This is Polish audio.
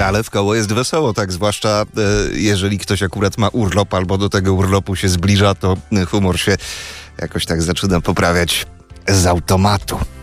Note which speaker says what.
Speaker 1: ale w koło jest wesoło, tak, zwłaszcza jeżeli ktoś akurat ma urlop albo do tego urlopu się zbliża, to humor się jakoś tak zaczyna poprawiać z automatu.